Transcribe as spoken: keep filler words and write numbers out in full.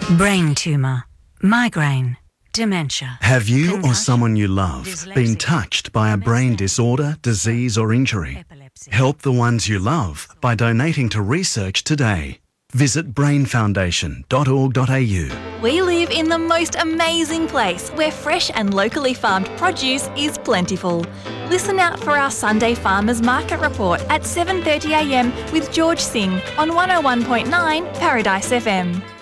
Brain tumour, migraine, dementia. Have you or concussion, someone you love been dyslexia, touched by a brain disorder, disease or injury? epilepsy. Help the ones you love by donating to research today. Visit brain foundation dot org dot a u. We live in the most amazing place where fresh and locally farmed produce is plentiful. Listen out for our Sunday Farmers Market Report at seven thirty a m with George Singh on one oh one point nine Paradise F M.